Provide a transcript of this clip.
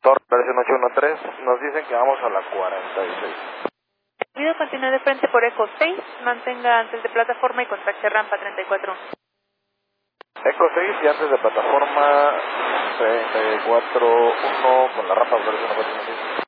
Torre versión 813, nos dicen que vamos a la 46. Video continúe de frente por Eco 6, mantenga antes de plataforma y contacte rampa 34. Eco 6 y antes de plataforma 34-1 con la rampa versión 813.